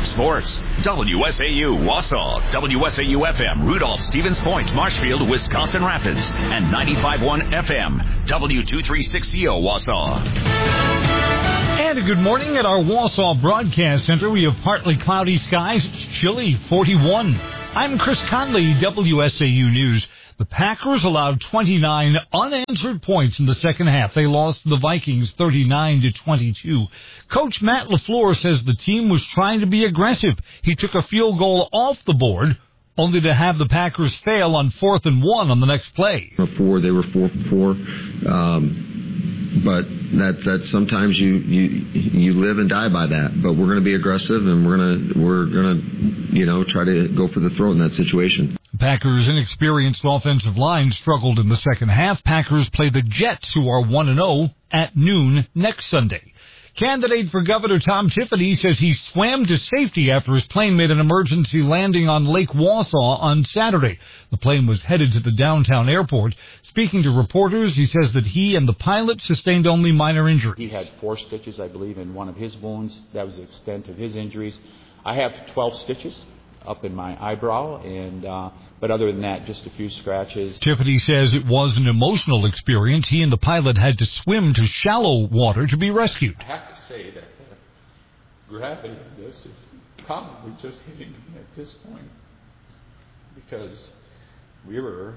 Fox Sports, WSAU Wausau, WSAU FM, Rudolph, Stevens Point, Marshfield, Wisconsin Rapids, and 95.1 FM, W236CO Wausau. And a good morning at our Wausau Broadcast Center. We have partly cloudy skies. It's chilly, 41. I'm Chris Conley, WSAU News. The Packers allowed 29 unanswered points in the second half. They lost to the Vikings 39-22. Coach Matt LaFleur says the team was trying to be aggressive. He took a field goal off the board, only to have the Packers fail on 4th and 1 on the next play. Before they were 4 for 4. But that sometimes you live and die by that. But we're going to be aggressive, and we're gonna try to go for the throat in that situation. Packers' inexperienced offensive line struggled in the second half. Packers play the Jets, who are 1-0, at noon next Sunday. Candidate for Governor Tom Tiffany says he swam to safety after his plane made an emergency landing on Lake Wausau on Saturday. The plane was headed to the downtown airport. Speaking to reporters, he says that he and the pilot sustained only minor injuries. He had 4 stitches, I believe, in one of his wounds. That was the extent of his injuries. I have 12 stitches up in my eyebrow, but other than that, just a few scratches. Tiffany says it was an emotional experience. He and the pilot had to swim to shallow water to be rescued. I have to say that the gravity of this is probably just hitting me at this point, because we were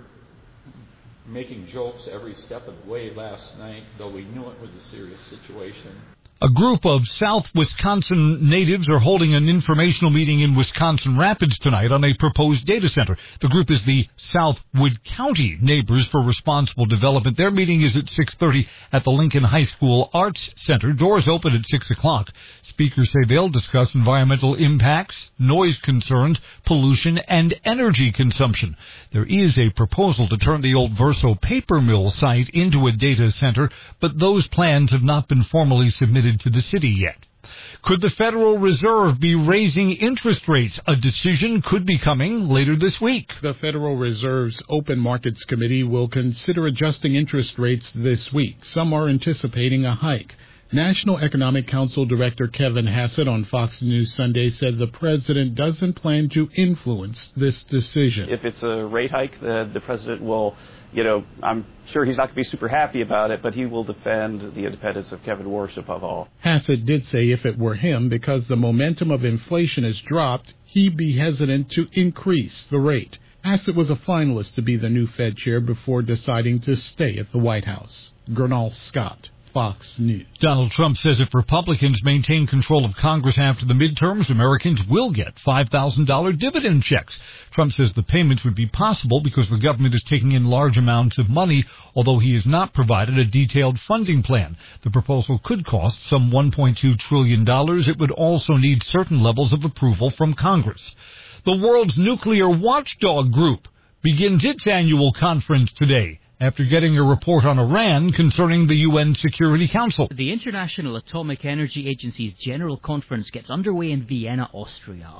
making jokes every step of the way last night, though we knew it was a serious situation. A group of South Wisconsin natives are holding an informational meeting in Wisconsin Rapids tonight on a proposed data center. The group is the Southwood County Neighbors for Responsible Development. Their meeting is at 6:30 at the Lincoln High School Arts Center. Doors open at 6 o'clock. Speakers say they'll discuss environmental impacts, noise concerns, pollution, and energy consumption. There is a proposal to turn the old Verso paper mill site into a data center, but those plans have not been formally submitted to the city yet. Could the Federal Reserve be raising interest rates? A decision could be coming later this week. The Federal Reserve's Open Markets Committee will consider adjusting interest rates this week. Some are anticipating a hike. National Economic Council Director Kevin Hassett on Fox News Sunday said the president doesn't plan to influence this decision. If it's a rate hike, the president will, I'm sure he's not going to be super happy about it, but he will defend the independence of Kevin Warsh above all. Hassett did say if it were him, because the momentum of inflation has dropped, he'd be hesitant to increase the rate. Hassett was a finalist to be the new Fed chair before deciding to stay at the White House. Gernal Scott, Fox News. Donald Trump says if Republicans maintain control of Congress after the midterms, Americans will get $5,000 dividend checks. Trump says the payments would be possible because the government is taking in large amounts of money, although he has not provided a detailed funding plan. The proposal could cost some $1.2 trillion. It would also need certain levels of approval from Congress. The world's nuclear watchdog group begins its annual conference today, after getting a report on Iran concerning the UN Security Council. The International Atomic Energy Agency's General Conference gets underway in Vienna, Austria.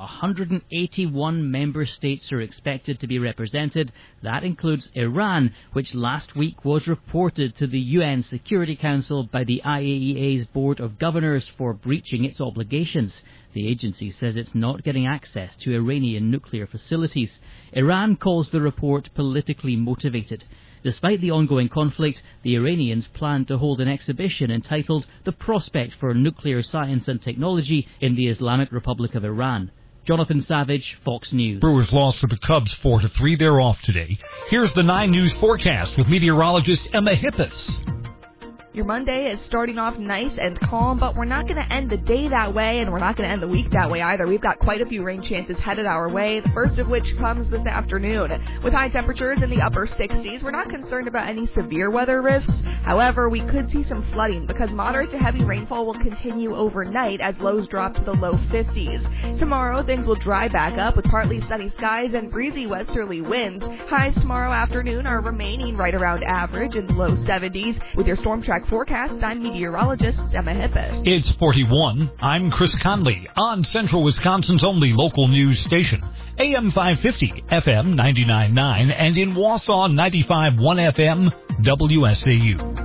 181 member states are expected to be represented. That includes Iran, which last week was reported to the UN Security Council by the IAEA's Board of Governors for breaching its obligations. The agency says it's not getting access to Iranian nuclear facilities. Iran calls the report politically motivated. Despite the ongoing conflict, the Iranians plan to hold an exhibition entitled The Prospect for Nuclear Science and Technology in the Islamic Republic of Iran. Jonathan Savage, Fox News. Brewers lost to the Cubs 4-3. They're off today. Here's the 9 News forecast with meteorologist Emma Hippis. Your Monday is starting off nice and calm, but we're not going to end the day that way, and we're not going to end the week that way either. We've got quite a few rain chances headed our way, the first of which comes this afternoon. With high temperatures in the upper 60s, we're not concerned about any severe weather risks. However, we could see some flooding because moderate to heavy rainfall will continue overnight as lows drop to the low 50s. Tomorrow, things will dry back up with partly sunny skies and breezy westerly winds. Highs tomorrow afternoon are remaining right around average in the low 70s. With your Storm Track forecast, I'm meteorologist Emma Hippis. It's 41. I'm Chris Conley on Central Wisconsin's only local news station, AM 550, FM 99.9, and in Wausau 95.1 FM, WSAU.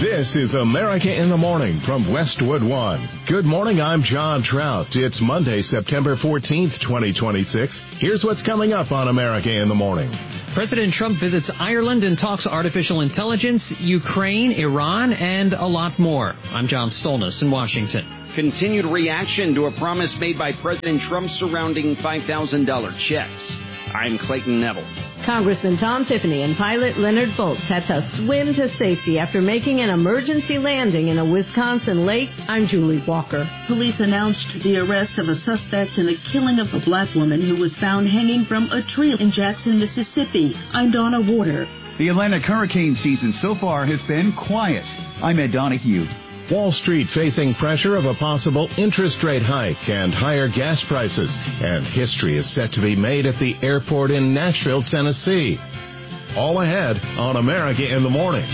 This is America in the Morning from Westwood One. Good morning, I'm John Trout. It's Monday, September 14th, 2026. Here's what's coming up on America in the Morning. President Trump visits Ireland and talks artificial intelligence, Ukraine, Iran, and a lot more. I'm John Stolnis in Washington. Continued reaction to a promise made by President Trump surrounding $5,000 checks. I'm Clayton Neville. Congressman Tom Tiffany and pilot Leonard Foltz had to swim to safety after making an emergency landing in a Wisconsin lake. I'm Julie Walker. Police announced the arrest of a suspect in the killing of a black woman who was found hanging from a tree in Jackson, Mississippi. I'm Donna Warder. The Atlantic hurricane season so far has been quiet. I'm Ed Donahue. Wall Street facing pressure of a possible interest rate hike and higher gas prices. And history is set to be made at the airport in Nashville, Tennessee. All ahead on America in the Morning.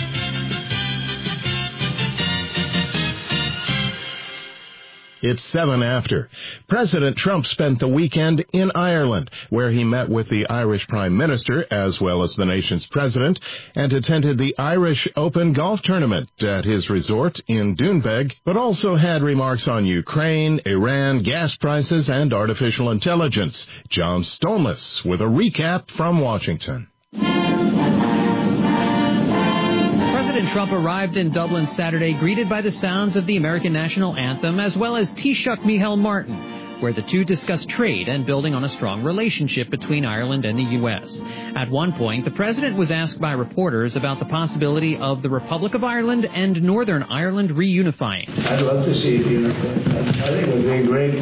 It's 7 after. President Trump spent the weekend in Ireland, where he met with the Irish Prime Minister, as well as the nation's president, and attended the Irish Open Golf Tournament at his resort in Doonbeg, but also had remarks on Ukraine, Iran, gas prices, and artificial intelligence. John Stolnis with a recap from Washington. President Trump arrived in Dublin Saturday, greeted by the sounds of the American national anthem, as well as Taoiseach Micheál Martin, where the two discussed trade and building on a strong relationship between Ireland and the U.S. At one point, the president was asked by reporters about the possibility of the Republic of Ireland and Northern Ireland reunifying. I'd love to see it unified. I think it would be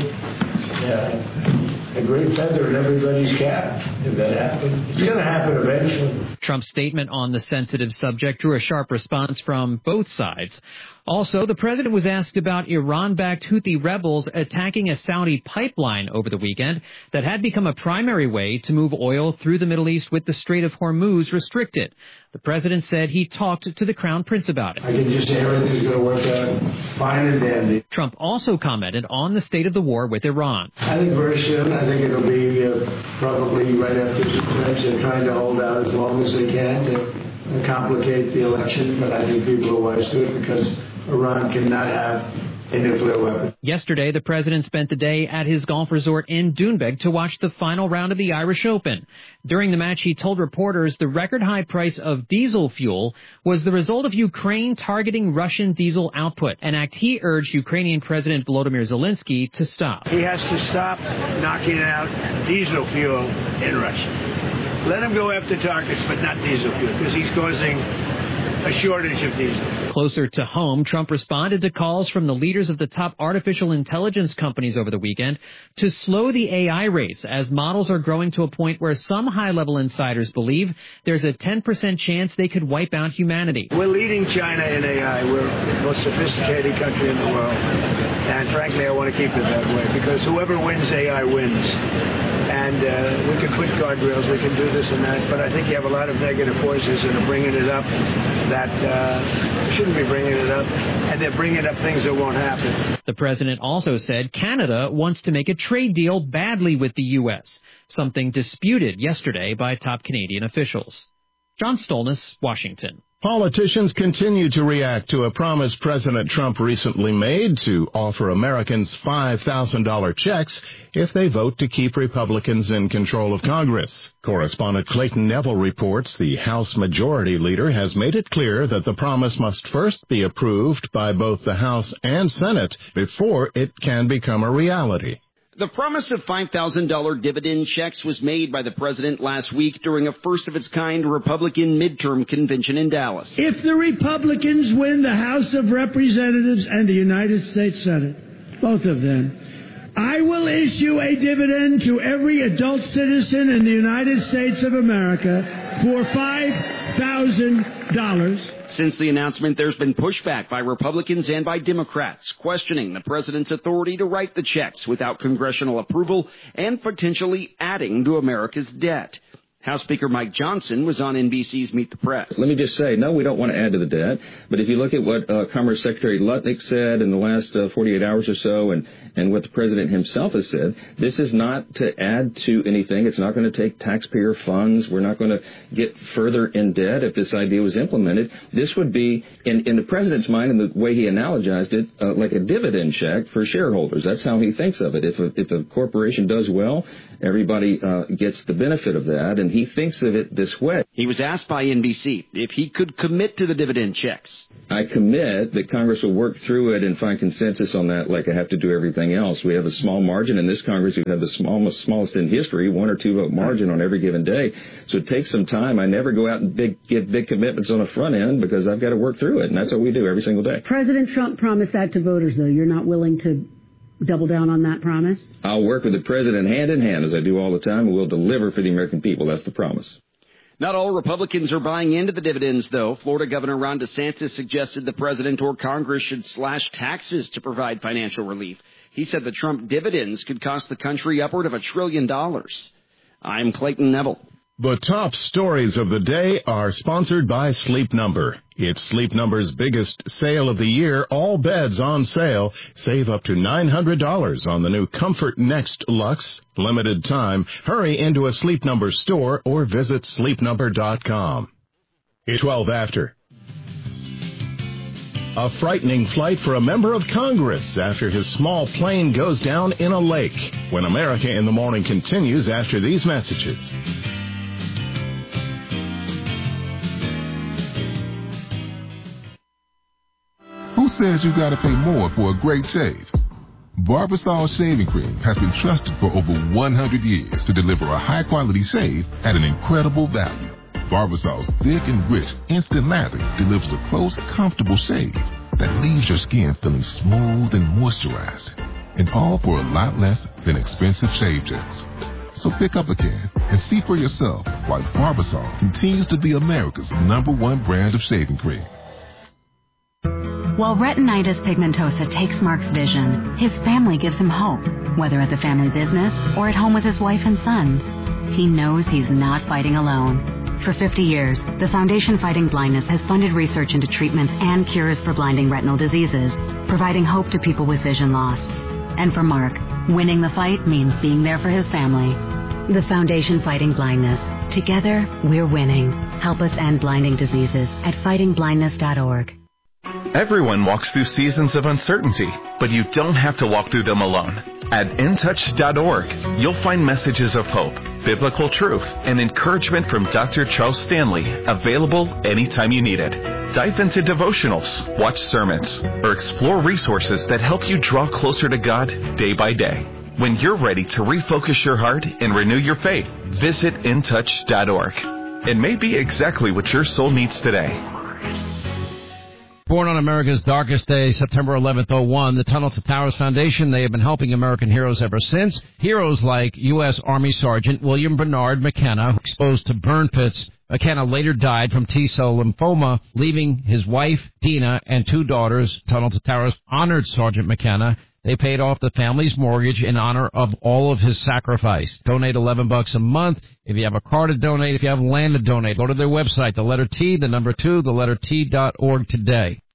a great feather in everybody's cap if that happened. It's going to happen eventually. Trump's statement on the sensitive subject drew a sharp response from both sides. Also, the president was asked about Iran-backed Houthi rebels attacking a Saudi pipeline over the weekend that had become a primary way to move oil through the Middle East with the Strait of Hormuz restricted. The president said he talked to the Crown Prince about it. I can just say everything's going to work out fine and dandy. Trump also commented on the state of the war with Iran. I think very soon. I think it'll be probably right after the French are trying to hold out as long as they can to complicate the election. But I think people are wise to it because Iran cannot have a nuclear weapon. Yesterday, the president spent the day at his golf resort in Doonbeg to watch the final round of the Irish Open. During the match, he told reporters the record high price of diesel fuel was the result of Ukraine targeting Russian diesel output, an act he urged Ukrainian President Volodymyr Zelensky to stop. He has to stop knocking out diesel fuel in Russia. Let him go after targets, but not diesel fuel, because he's causing a shortage of diesel. Closer to home, Trump responded to calls from the leaders of the top artificial intelligence companies over the weekend to slow the AI race, as models are growing to a point where some high-level insiders believe there's a 10% chance they could wipe out humanity. We're leading China in AI. We're the most sophisticated country in the world. And frankly, I want to keep it that way, because whoever wins AI wins. And we can put guardrails, we can do this and that, but I think you have a lot of negative voices that are bringing it up that shouldn't be bringing it up, and they're bringing up things that won't happen. The president also said Canada wants to make a trade deal badly with the U.S., something disputed yesterday by top Canadian officials. John Stolnis, Washington. Politicians continue to react to a promise President Trump recently made to offer Americans $5,000 checks if they vote to keep Republicans in control of Congress. Correspondent Clayton Neville reports the House Majority Leader has made it clear that the promise must first be approved by both the House and Senate before it can become a reality. The promise of $5,000 dividend checks was made by the president last week during a first-of-its-kind Republican midterm convention in Dallas. If the Republicans win the House of Representatives and the United States Senate, both of them, I will issue a dividend to every adult citizen in the United States of America for $5,000. Since the announcement, there's been pushback by Republicans and by Democrats, questioning the president's authority to write the checks without congressional approval and potentially adding to America's debt. House Speaker Mike Johnson was on NBC's Meet the Press. Let me just say, no, we don't want to add to the debt. But if you look at what Commerce Secretary Lutnick said in the last 48 hours or so and what the President himself has said, this is not to add to anything. It's not going to take taxpayer funds. We're not going to get further in debt if this idea was implemented. This would be, in the President's mind and the way he analogized it, like a dividend check for shareholders. That's how he thinks of it. If a corporation does well, everybody gets the benefit of that, and he thinks of it this way. He was asked by NBC if he could commit to the dividend checks. I commit that Congress will work through it and find consensus on that like I have to do everything else. We have a small margin. In this Congress, we've had the smallest in history, 1 or 2 vote margin on every given day. So it takes some time. I never go out and give big commitments on the front end because I've got to work through it, and that's what we do every single day. President Trump promised that to voters, though. You're not willing to double down on that promise? I'll work with the President hand in hand, as I do all the time, and we'll deliver for the American people. That's the promise. Not all Republicans are buying into the dividends, though. Florida Governor Ron DeSantis suggested the president or Congress should slash taxes to provide financial relief. He said the Trump dividends could cost the country upward of $1 trillion. I'm Clayton Neville. The top stories of the day are sponsored by Sleep Number. It's Sleep Number's biggest sale of the year. All beds on sale. Save up to $900 on the new Comfort Next Luxe. Limited time. Hurry into a Sleep Number store or visit sleepnumber.com. It's 12 after. A frightening flight for a member of Congress after his small plane goes down in a lake. When America in the Morning continues after these messages. Who says you gotta pay more for a great shave? Barbasol Shaving Cream has been trusted for over 100 years to deliver a high-quality shave at an incredible value. Barbasol's thick and rich instant lather delivers a close, comfortable shave that leaves your skin feeling smooth and moisturized, and all for a lot less than expensive shave gels. So pick up a can and see for yourself why Barbasol continues to be America's #1 brand of shaving cream. While retinitis pigmentosa takes Mark's vision, his family gives him hope, whether at the family business or at home with his wife and sons. He knows he's not fighting alone. For 50 years, the Foundation Fighting Blindness has funded research into treatments and cures for blinding retinal diseases, providing hope to people with vision loss. And for Mark, winning the fight means being there for his family. The Foundation Fighting Blindness. Together, we're winning. Help us end blinding diseases at fightingblindness.org. Everyone walks through seasons of uncertainty, but you don't have to walk through them alone. At intouch.org, you'll find messages of hope, biblical truth, and encouragement from Dr. Charles Stanley, available anytime you need it. Dive into devotionals, watch sermons, or explore resources that help you draw closer to God day by day. When you're ready to refocus your heart and renew your faith, visit intouch.org. It may be exactly what your soul needs today. Born on America's darkest day, September 11th, 2001, the Tunnel to Towers Foundation, they have been helping American heroes ever since. Heroes like U.S. Army Sergeant William Bernard McKenna, exposed to burn pits. McKenna later died from T-cell lymphoma, leaving his wife, Dina, and 2 daughters. Tunnel to Towers honored Sergeant McKenna. They paid off the family's mortgage in honor of all of his sacrifice. Donate $11 a month. If you have a car to donate, if you have land to donate, go to their website, the letter T, the number 2, the letter T.org today.